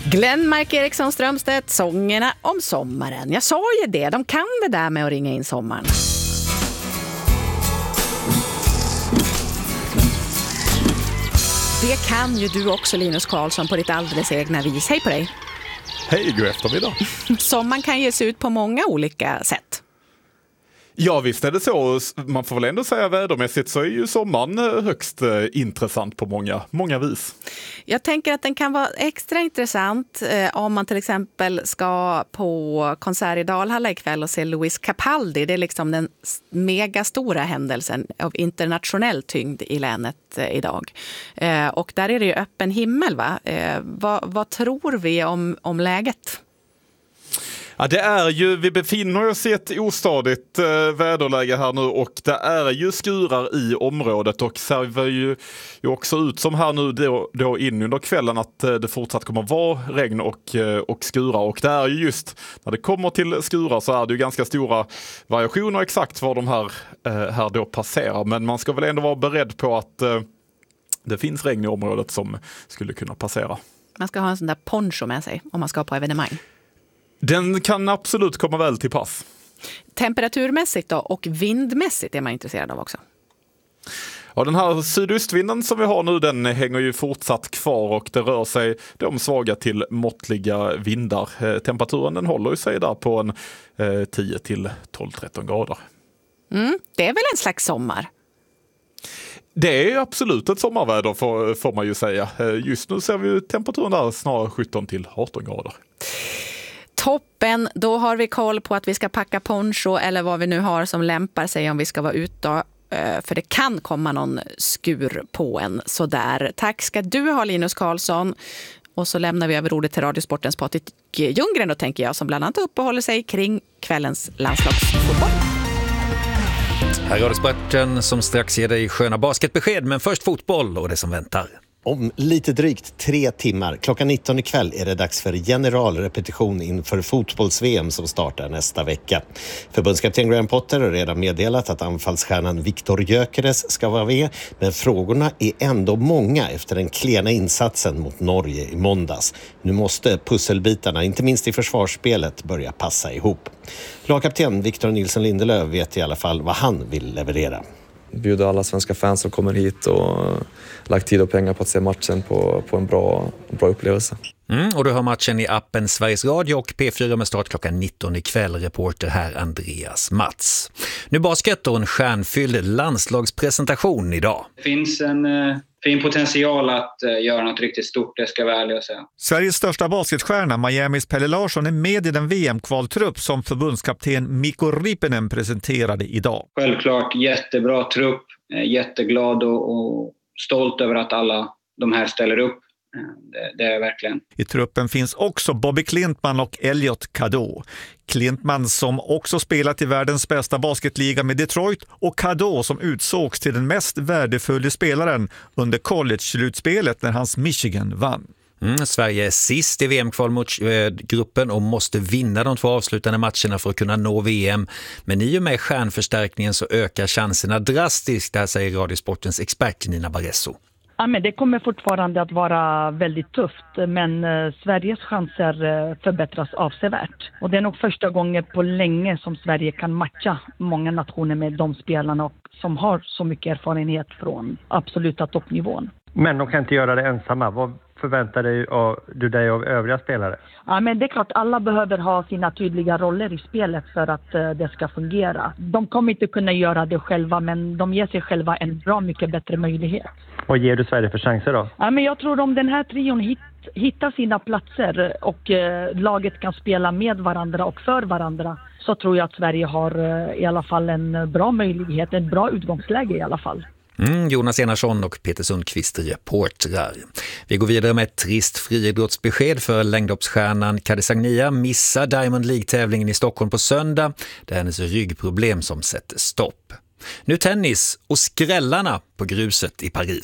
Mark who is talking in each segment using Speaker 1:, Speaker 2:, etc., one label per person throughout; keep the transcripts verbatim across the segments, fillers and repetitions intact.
Speaker 1: Glenn Mark Eriksson Strömstedt, sångerna om sommaren. Jag sa ju det, de kan det där med att ringa in sommaren. Det kan ju du också, Linus Karlsson, på ditt alldeles egna vis. Hej på dig.
Speaker 2: Hej, god eftermiddag.
Speaker 1: Sommaren kan ge sig ut på många olika sätt.
Speaker 2: Ja, visst är det så. Man får väl ändå säga vädermässigt så är ju sommaren högst eh, intressant på många, många vis.
Speaker 1: Jag tänker att den kan vara extra intressant eh, om man till exempel ska på konsert i Dalhalla ikväll och se Louis Capaldi. Det är liksom den megastora händelsen av internationell tyngd i länet eh, idag. Eh, och där är det ju öppen himmel, va? Eh, vad, vad tror vi om, om läget?
Speaker 2: Ja, det är ju, vi befinner oss i ett ostadigt eh, väderläge här nu och det är ju skurar i området och ser ju, ju också ut som här nu då, då in under kvällen att eh, det fortsatt kommer vara regn och, eh, och skurar, och det är ju just när det kommer till skurar så är det ju ganska stora variationer exakt var de här, eh, här då passerar, men man ska väl ändå vara beredd på att eh, det finns regn i området som skulle kunna passera.
Speaker 1: Man ska ha en sån där poncho med sig om man ska på evenemang.
Speaker 2: Den kan absolut komma väl till pass.
Speaker 1: Temperaturmässigt då och vindmässigt är man intresserad av också.
Speaker 2: Ja, den här sydostvinden som vi har nu, den hänger ju fortsatt kvar och det rör sig de svaga till måttliga vindar. Eh, temperaturen den håller ju sig där på en eh, tio till tolv tretton grader.
Speaker 1: Mm, det är väl en slags sommar?
Speaker 2: Det är absolut ett sommarväder får, får man ju säga. Eh, just nu ser vi ju temperaturen där snarare sjutton till arton grader.
Speaker 1: Toppen, då har vi koll på att vi ska packa poncho eller vad vi nu har som lämpar sig om vi ska vara ute. För det kan komma någon skur på en sådär. Tack ska du ha, Linus Karlsson. Och så lämnar vi över ordet till Radiosportens Patrik Ljunggren då, tänker jag, som bland annat uppehåller sig kring kvällens landslagsfotboll.
Speaker 3: Här är Radiosporten som strax ger dig sköna basketbesked, men först fotboll och det som väntar.
Speaker 4: Om lite drygt tre timmar, klockan nitton ikväll, är det dags för generalrepetition inför fotbolls-V M som startar nästa vecka. Förbundskapten Graham Potter har redan meddelat att anfallsstjärnan Viktor Gyökeres ska vara med, men frågorna är ändå många efter den klena insatsen mot Norge i måndags. Nu måste pusselbitarna, inte minst i försvarsspelet, börja passa ihop. Lagkapten Victor Nilsson Lindelöf vet i alla fall vad han vill leverera.
Speaker 5: Bjuda alla svenska fans som kommer hit och lagt tid och pengar på att se matchen på, på en bra, bra upplevelse.
Speaker 3: Mm, och du har matchen i appen Sveriges Radio och P fyra med start klockan nitton ikväll. Reporter här Andreas Mats. Nu basket och en stjärnfylld landslagspresentation idag.
Speaker 6: Det finns en eh, fin potential att eh, göra något riktigt stort, det ska jag väl säga.
Speaker 7: Sveriges största basketstjärna, Miamis Pelle Larsson, är med i den V M-kvaltrupp som förbundskapten Mikko Riippinen presenterade idag.
Speaker 6: Självklart jättebra trupp, eh, jätteglad och, och stolt över att alla de här ställer upp. Det, det är verkligen.
Speaker 7: I truppen finns också Bobby Klintman och Elliot Cadeau. Klintman som också spelat i världens bästa basketliga med Detroit, och Cadeau som utsågs till den mest värdefulla spelaren under college-slutspelet när hans Michigan vann.
Speaker 3: Mm, Sverige är sist i V M-kval mot eh, gruppen och måste vinna de två avslutande matcherna för att kunna nå V M. Men i och med stjärnförstärkningen så ökar chanserna drastiskt, där säger Radiosportens expert Nina Barresso.
Speaker 8: Ja, men det kommer fortfarande att vara väldigt tufft, men eh, Sveriges chanser eh, förbättras avsevärt. Och det är nog första gången på länge som Sverige kan matcha många nationer med de spelarna och, som har så mycket erfarenhet från absoluta toppnivån.
Speaker 9: Men de kan inte göra det ensamma. Vad förväntar dig av, du dig av övriga spelare?
Speaker 8: Ja, men det är klart, alla behöver ha sina tydliga roller i spelet för att uh, det ska fungera. De kommer inte kunna göra det själva, men de ger sig själva en bra mycket bättre möjlighet.
Speaker 9: Vad ger du Sverige för chanser då?
Speaker 8: Ja, men jag tror om den här trion hit, hittar sina platser och uh, laget kan spela med varandra och för varandra, så tror jag att Sverige har uh, i alla fall en bra möjlighet, ett bra utgångsläge i alla fall.
Speaker 3: Mm, Jonas Enarsson och Peter Sundqvist reportrar. Vi går vidare med ett trist friidrottsbesked för längdhoppsstjärnan Kadis Agnia missar Diamond League-tävlingen i Stockholm på söndag. Det är hennes ryggproblem som sätter stopp. Nu tennis och skrällarna på gruset i Paris.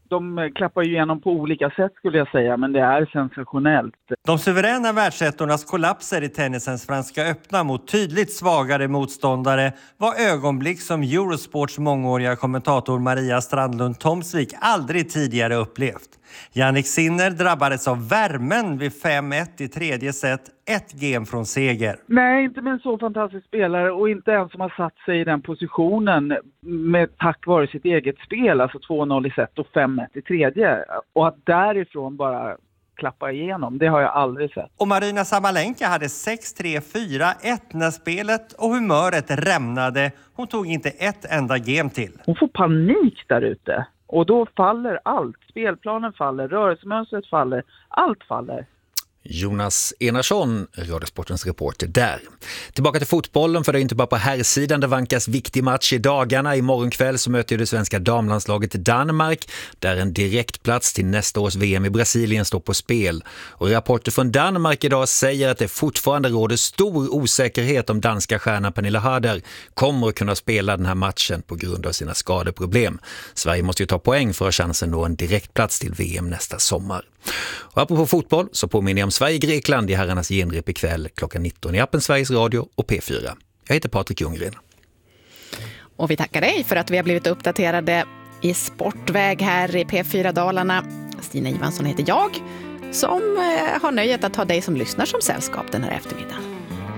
Speaker 10: de klappar ju igenom på olika sätt skulle jag säga, men det är sensationellt.
Speaker 11: De suveräna världsettornas kollapser i tennisens Franska öppna mot tydligt svagare motståndare var ögonblick som Eurosports mångåriga kommentator Maria Strandlund Tomsvik aldrig tidigare upplevt. Jannik Sinner drabbades av värmen vid fem ett i tredje set, ett game från seger.
Speaker 10: Nej, inte med en så fantastisk spelare och inte en som har satt sig i den positionen med tack vare sitt eget spel, alltså två noll i set och fem ett i tredje. Och att därifrån bara klappa igenom, det har jag aldrig sett.
Speaker 11: Och Marina Sabalenka hade sex tre fyra ett när spelet och humöret rämnade. Hon tog inte ett enda game till.
Speaker 10: Hon får panik där ute. Och då faller allt. Spelplanen faller, rörelsemönstret faller, allt faller.
Speaker 3: Jonas Enarsson, Radiosportens reporter där. Tillbaka till fotbollen, för det är inte bara på herrsidan det vankas viktig match i dagarna. Imorgon kväll så möter det svenska damlandslaget Danmark, där en direktplats till nästa års V M i Brasilien står på spel. Och rapporter från Danmark idag säger att det fortfarande råder stor osäkerhet om danska stjärnan Pernilla Harder kommer att kunna spela den här matchen på grund av sina skadeproblem. Sverige måste ju ta poäng för att ha chansen nå en direktplats till V M nästa sommar. Och apropå fotboll så påminner jag om Sverige-Grekland i herrarnas genrep ikväll klockan nitton i appen Sveriges Radio och P fyra. Jag heter Patrik Ljunggren.
Speaker 1: Och vi tackar dig för att vi har blivit uppdaterade i sportväg här i P fyra Dalarna. Stina Ivansson heter jag, som har nöjet att ha dig som lyssnar som sällskap den här eftermiddagen.